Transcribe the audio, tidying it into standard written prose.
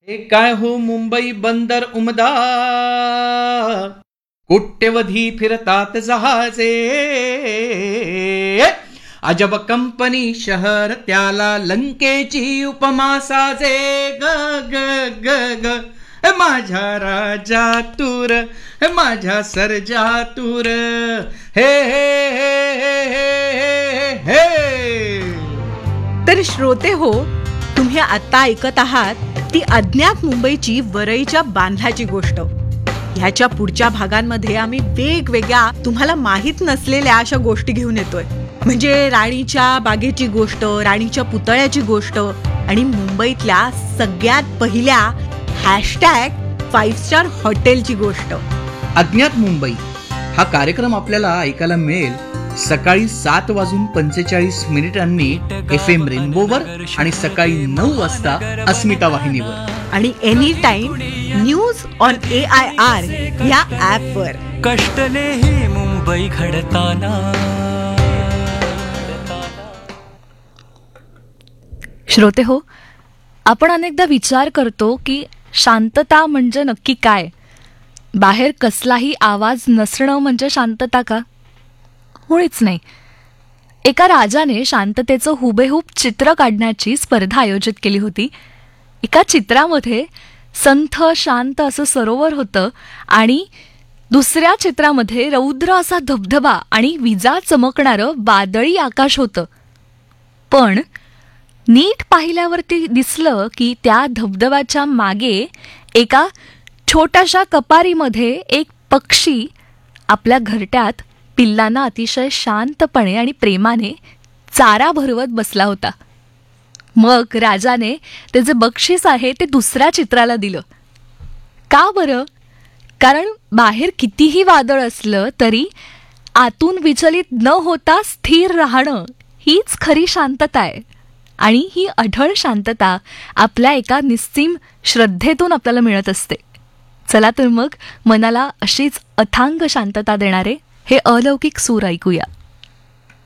हे काय हो मुंबई बंदर उमदा, कोट्यवधी फिरतात जहाजे. अजब कंपनी शहर त्याला लंकेची उपमा साजे. ग ग ग ग माझ्या राजा तूर, माझ्या सर्जा तूर. हे हे हे हे हे हे. तर श्रोते हो, तुम्ही आता ऐकत आहात ती अज्ञात मुंबईची वरईच्या बांधल्याची गोष्ट. ह्याच्या पुढच्या भागांमध्ये आम्ही वेगवेगळ्या तुम्हाला माहित नसलेल्या अशा गोष्टी घेऊन येतोय. म्हणजे राणीच्या बागेची गोष्ट, राणीच्या पुतळ्याची गोष्ट आणि मुंबईतल्या सगळ्यात पहिल्या #5 स्टार हॉटेलची गोष्ट. अज्ञात मुंबई हा कार्यक्रम आपल्याला ऐकायला मिळेल सकाळी 7:45 FM रेनबोवर आणि सकाळी 9 वाजता अस्मिता वाहिनीवर आणि any time news on AIR या ऍपवर. कष्टले ही मुंबई घडताना. श्रोते हो, आपण अनेकदा विचार करतो की शांतता म्हणजे नक्की काय. बाहेर कसलाही आवाज नसणं म्हणजे शांतता का? मुळीच नाही. एका राजाने शांततेचं हुबेहूब चित्र काढण्याची स्पर्धा आयोजित केली होती. एका चित्रामध्ये संथ शांत असं सरोवर होतं आणि दुसऱ्या चित्रामध्ये रौद्र असा धबधबा आणि विजा चमकणारं वादळी आकाश होतं. पण नीट पाहिल्यावरती दिसलं की त्या धबधब्याच्या मागे एका छोट्याशा कपारीमध्ये एक पक्षी आपल्या घरट्यात पिल्लांना अतिशय शांतपणे आणि प्रेमाने चारा भरवत बसला होता. मग राजाने ते जे बक्षीस आहे ते दुसऱ्या चित्राला दिलं. का बरं? कारण बाहेर कितीही वादळ असलं तरी आतून विचलित न होता स्थिर राहणं हीच खरी शांतता आहे. आणि ही अढळ शांतता आपल्या एका निस्सीम श्रद्धेतून आपल्याला मिळत असते. चला तर मग मनाला अशीच अथांग शांतता देणारे हे अलौकिक सूर ऐकूया.